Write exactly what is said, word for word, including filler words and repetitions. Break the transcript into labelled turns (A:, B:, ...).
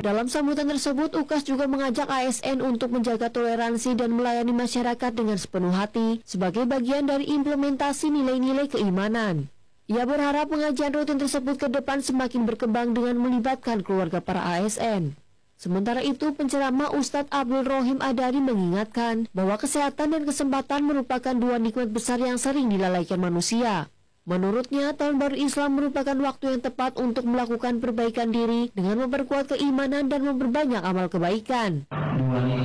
A: Dalam sambutan tersebut, U K A S juga mengajak A S N untuk menjaga toleransi dan melayani masyarakat dengan sepenuh hati sebagai bagian dari implementasi nilai-nilai keimanan. Ia berharap pengajian rutin tersebut ke depan semakin berkembang dengan melibatkan keluarga para A S N. Sementara itu, penceramah Ustadz Abdul Rohim Adari mengingatkan bahwa kesehatan dan kesempatan merupakan dua nikmat besar yang sering dilalaikan manusia. Menurutnya, tahun baru Islam merupakan waktu yang tepat untuk melakukan perbaikan diri dengan memperkuat keimanan dan memperbanyak amal kebaikan.